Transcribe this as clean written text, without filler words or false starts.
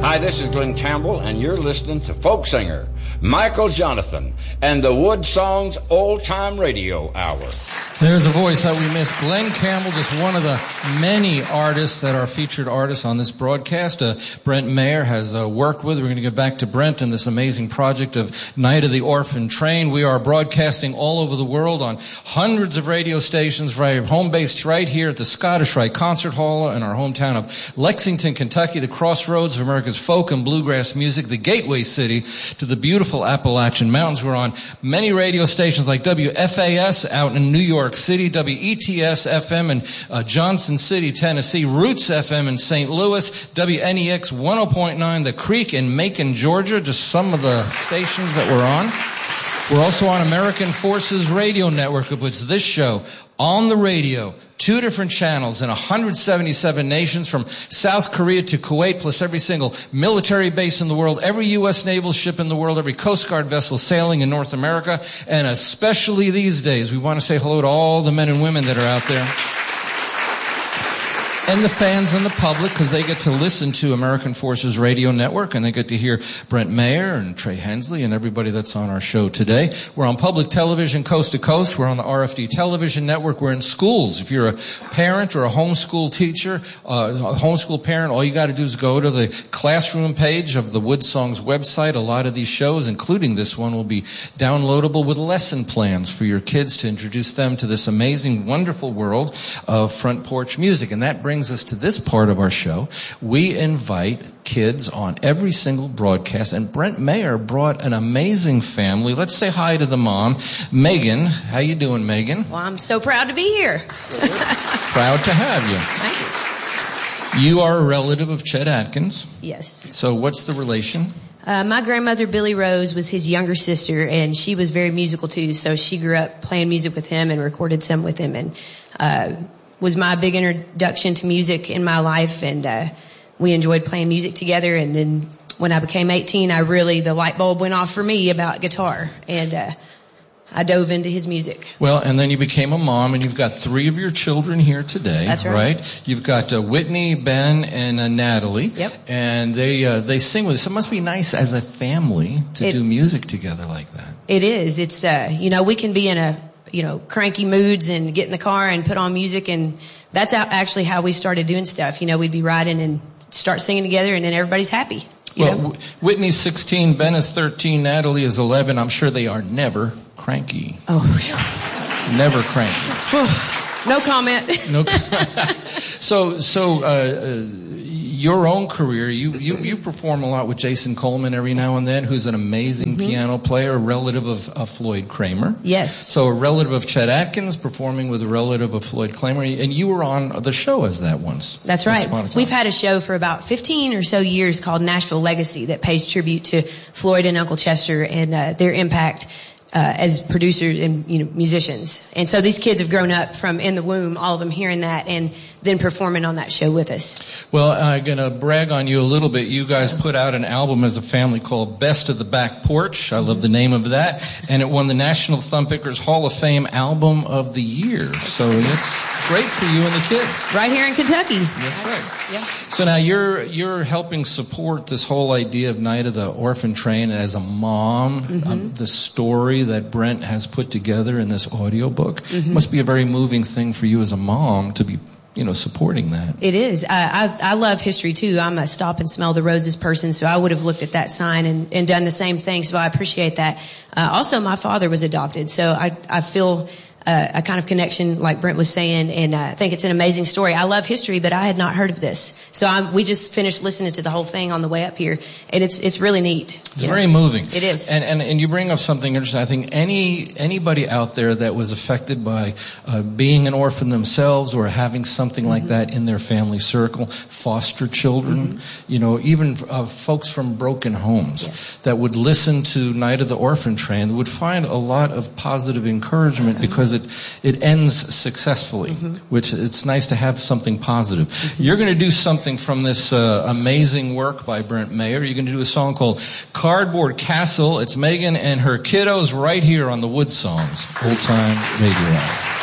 Hi, this is Glenn Campbell, and you're listening to folk singer Michael Jonathan and the Wood Songs Old Time Radio Hour. There's a voice that we miss. Glenn Campbell, just one of the many artists that are featured artists on this broadcast. Brent Maher has worked with. We're going to get back to Brent and this amazing project of Night of the Orphan Train. We are broadcasting all over the world on hundreds of radio stations, right, home based right here at the Scottish Rite Concert Hall in our hometown of Lexington, Kentucky, the crossroads of America's folk and bluegrass music, the gateway city to the beautiful Appalachian Mountains. We're on many radio stations like WFAS out in New York City, WETS FM in Johnson City, Tennessee, Roots FM in St. Louis, WNEX 100.9 The Creek in Macon, Georgia, just some of the stations that we're on. We're also on American Forces Radio Network, which puts this show on the radio, 2 different channels in 177 nations, from South Korea to Kuwait, plus every single military base in the world, every U.S. naval ship in the world, every Coast Guard vessel sailing in North America, and especially these days, we want to say hello to all the men and women that are out there. And the fans and the public, because they get to listen to American Forces Radio Network, and they get to hear Brent Maher and Trey Hensley and everybody that's on our show today. We're on public television coast to coast. We're on the RFD television network. We're in schools. If you're a parent or a homeschool teacher, a homeschool parent, all you got to do is go to the classroom page of the Wood Songs website. A lot of these shows, including this one, will be downloadable with lesson plans for your kids to introduce them to this amazing, wonderful world of front porch music. And that brings us to this part of our show. We invite kids on every single broadcast, and Brent Maher brought an amazing family. Let's say hi to the mom, Megan. How you doing, Megan? Well, I'm so proud to be here. Proud to have you. Thank you. You are a relative of Chet Atkins. Yes. So what's the relation? My grandmother, Billy Rose, was his younger sister, and she was very musical too, so she grew up playing music with him and recorded some with him, and was my big introduction to music in my life, and we enjoyed playing music together. And then when I became 18, the light bulb went off for me about guitar, and I dove into his music. Well, and then you became a mom, and you've got 3 of your children here today. That's right. You've got Whitney, Ben, and Natalie. Yep. And they sing with us. So it must be nice as a family to do music together like that. It is. It's we can be in a cranky moods and get in the car and put on music, and that's actually how we started doing stuff. We'd be riding and start singing together, and then everybody's happy. Whitney's 16, Ben is 13, Natalie is 11. I'm sure they are never cranky. Oh, never cranky. No comment. No. So, your own career, you perform a lot with Jason Coleman every now and then, who's an amazing piano player, a relative of Floyd Kramer. Yes. So a relative of Chet Atkins performing with a relative of Floyd Kramer, and you were on the show as that once. That's right. We've had a show for about 15 or so years called Nashville Legacy that pays tribute to Floyd and Uncle Chester and their impact as producers and musicians. And so these kids have grown up from in the womb, all of them hearing that and then performing on that show with us. Well, I'm going to brag on you a little bit. You guys put out an album as a family called Best of the Back Porch. I love the name of that. And it won the National Thumbpickers Hall of Fame Album of the Year. So it's great for you and the kids. Right here in Kentucky. That's right. Yeah. So now you're helping support this whole idea of Night of the Orphan Train, and as a mom, the story that Brent has put together in this audiobook must be a very moving thing for you as a mom to be supporting that. It is. I love history too. I'm a stop and smell the roses person, so I would have looked at that sign and done the same thing, so I appreciate that. Also, my father was adopted, so I feel a kind of connection, like Brent was saying, and I think it's an amazing story. I love history, but I had not heard of this. So we just finished listening to the whole thing on the way up here, and it's really neat. It's very moving. It is. And you bring up something interesting. I think anybody out there that was affected by being an orphan themselves or having something like that in their family circle, foster children, even folks from broken homes that would listen to Night of the Orphan Train would find a lot of positive encouragement because it ends successfully, which it's nice to have something positive. You're going to do something from this amazing work by Brent Maher. You're going to do a song called Cardboard Castle. It's Megan and her kiddos right here on the Wood Songs Old Time Radio Hour.